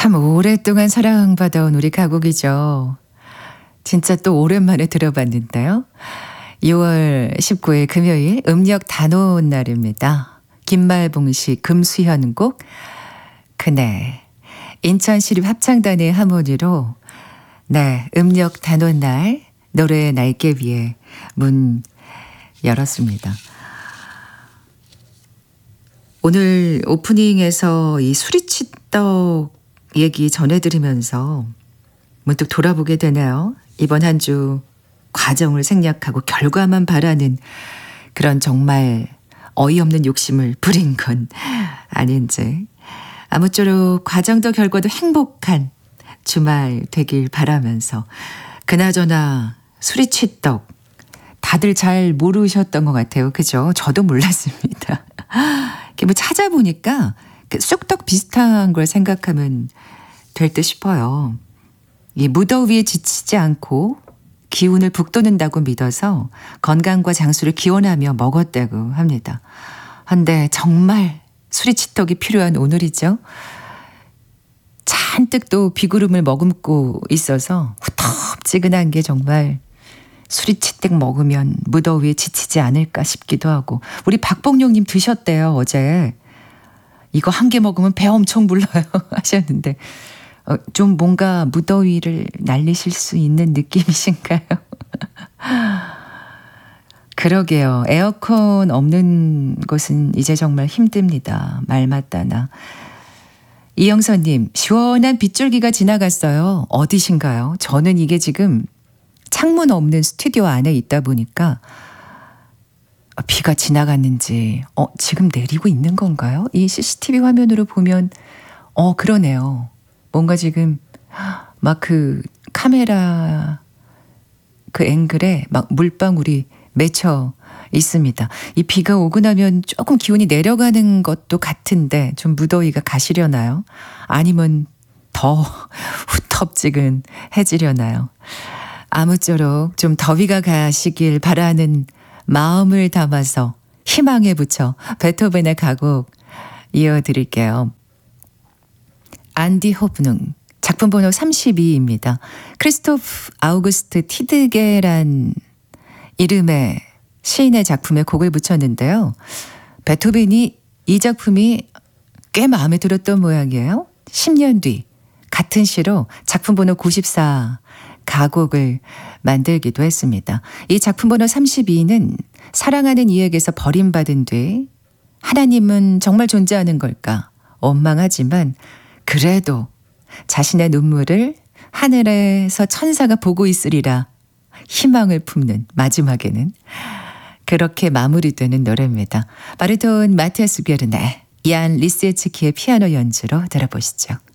참 오랫동안 사랑받아온 우리 가곡이죠. 진짜 또 오랜만에 들어봤는데요. 6월 19일 금요일 음력 단오온 날입니다. 김말봉시 금수현곡 그네 인천시립 합창단의 하모니로 음력 단오온 날 노래 날개 위에 문 열었습니다. 오늘 오프닝에서 이 수리치떡 얘기 전해드리면서 문득 돌아보게 되네요. 이번 한 주 과정을 생략하고 결과만 바라는 그런 정말 어이없는 욕심을 부린 건 아닌지. 아무쪼록 과정도 결과도 행복한 주말 되길 바라면서 그나저나 수리치떡 다들 잘 모르셨던 것 같아요. 그죠? 저도 몰랐습니다. 이렇게 뭐 찾아보니까 쑥떡 비슷한 걸 생각하면 될 듯 싶어요. 이 무더위에 지치지 않고 기운을 북돋는다고 믿어서 건강과 장수를 기원하며 먹었다고 합니다. 근데 정말 수리치떡이 필요한 오늘이죠. 잔뜩 또 비구름을 머금고 있어서 후텁지근한 게 정말 수리치떡 먹으면 무더위에 지치지 않을까 싶기도 하고. 우리 박봉룡님 드셨대요 어제. 이거 한 개 먹으면 배 엄청 불러요 하셨는데 좀 뭔가 무더위를 날리실 수 있는 느낌이신가요? 그러게요. 에어컨 없는 곳은 이제 정말 힘듭니다. 말 맞다나. 이영선님, 시원한 빗줄기가 지나갔어요. 어디신가요? 저는 이게 지금 창문 없는 스튜디오 안에 있다 보니까 비가 지나갔는지 지금 내리고 있는 건가요? 이 CCTV 화면으로 보면 그러네요. 뭔가 지금 막 그 카메라 그 앵글에 막 물방울이 맺혀 있습니다. 이 비가 오고 나면 조금 기온이 내려가는 것도 같은데 좀 무더위가 가시려나요? 아니면 더 후텁지근해지려나요? 아무쪼록 좀 더위가 가시길 바라는 마음을 담아서 희망에 붙여 베토벤의 가곡 이어드릴게요. 안디 호프능 작품 번호 32입니다. 크리스토프 아우구스트 티드게란 이름의 시인의 작품에 곡을 붙였는데요. 베토벤이 이 작품이 꽤 마음에 들었던 모양이에요. 10년 뒤 같은 시로 작품 번호 94 가곡을 만들기도 했습니다. 이 작품 번호 32는 사랑하는 이에게서 버림받은 뒤 하나님은 정말 존재하는 걸까 원망하지만 그래도 자신의 눈물을 하늘에서 천사가 보고 있으리라 희망을 품는 마지막에는 그렇게 마무리되는 노래입니다. 바리톤 마티아스 베르네, 이안 리스에츠키의 피아노 연주로 들어보시죠.